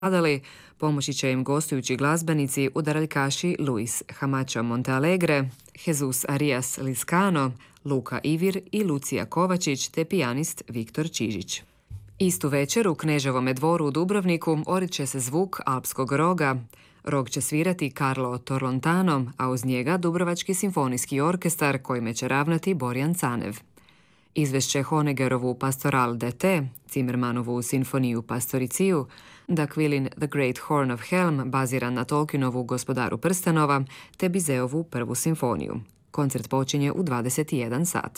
Adali, pomoći će im gostujući glazbenici udaraljkaši Luis Hamacho Montealegre, Jesus Arias Liscano, Luka Ivir i Lucija Kovačić te pijanist Viktor Čižić. Istu večer u Kneževome dvoru u Dubrovniku orit će se zvuk alpskog roga. Rog će svirati Carlo Torlontano, a uz njega Dubrovački simfonijski orkestar kojime će ravnati Borjan Canev. Izvešće Honeggerovu Pastoral DT, Zimmermanovu Sinfoniju Pastoriciju, D'Aquilin The Great Horn of Helm baziran na Tolkienovu Gospodaru prstenova, te Bizeovu Prvu simfoniju. Koncert počinje u 21 sat.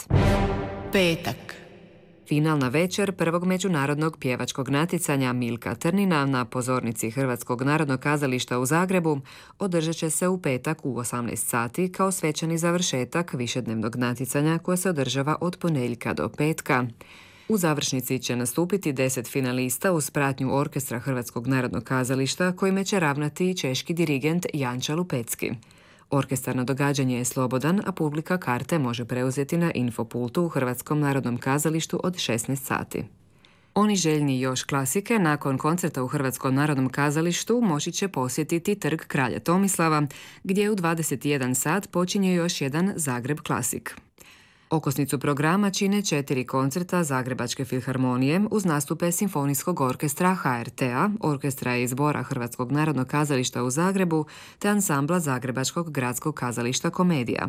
Petak. Finalna večer prvog međunarodnog pjevačkog natjecanja Milka Trnina na pozornici Hrvatskog narodnog kazališta u Zagrebu održat će se u petak u 18 sati kao svečani završetak višednevnog natjecanja koje se održava od ponedjeljka do petka. U završnici će nastupiti 10 finalista uz pratnju orkestra Hrvatskog narodnog kazališta kojime će ravnati i češki dirigent Janča Lupecki. Orkestarno događanje je slobodan, a publika karte može preuzeti na infopultu u Hrvatskom narodnom kazalištu od 16 sati. Oni željni još klasike nakon koncerta u Hrvatskom narodnom kazalištu moći će posjetiti Trg kralja Tomislava, gdje u 21 sat počinje još jedan Zagreb klasik. Okosnicu programa čine 4 koncerta Zagrebačke filharmonije uz nastupe Simfonijskog orkestra HRT-a, Orkestra i zbora Hrvatskog narodnog kazališta u Zagrebu te ansambla Zagrebačkog gradskog kazališta Komedija.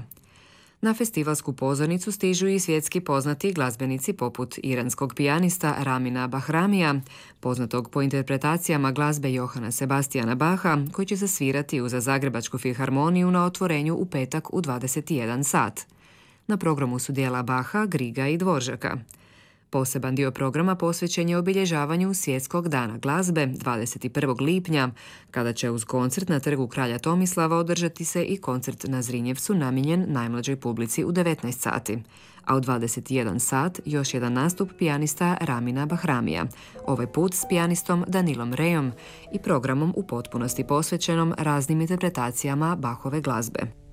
Na festivalsku pozornicu stižu i svjetski poznati glazbenici poput iranskog pijanista Ramina Bahramija, poznatog po interpretacijama glazbe Johana Sebastiana Bacha, koji će se svirati uz Zagrebačku filharmoniju na otvorenju u petak u 21 sat. Na programu su dijela Bacha, Griga i Dvoržaka. Poseban dio programa posvećen je obilježavanju Svjetskog dana glazbe 21. lipnja, kada će uz koncert na Trgu kralja Tomislava održati se i koncert na Zrinjevcu namijenjen najmlađoj publici u 19 sati. A u 21 sat još jedan nastup pijanista Ramina Bahramija, ovaj put s pijanistom Danilom Rejom i programom u potpunosti posvećenom raznim interpretacijama Bachove glazbe.